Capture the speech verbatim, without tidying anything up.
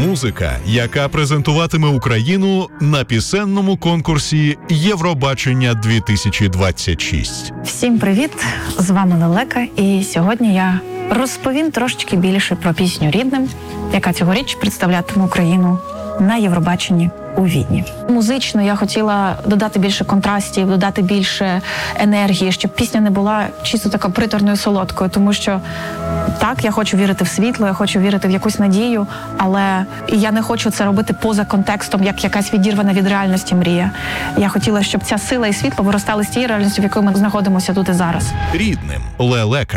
Музика, яка презентуватиме Україну на пісенному конкурсі Євробачення дві тисячі двадцять шість. Всім привіт! З вами Лелека, і сьогодні я розповім трошечки більше про пісню «Рідним», яка цьогоріч представлятиме Україну на Євробаченні у Відні. Музично я хотіла додати більше контрастів, додати більше енергії, щоб пісня не була чисто така приторною, солодкою, тому що так, я хочу вірити в світло, я хочу вірити в якусь надію, але я не хочу це робити поза контекстом, як якась відірвана від реальності мрія. Я хотіла, щоб ця сила і світло виростали з тієї реальності, в якій ми знаходимося тут і зараз. «Рідним» Лелека.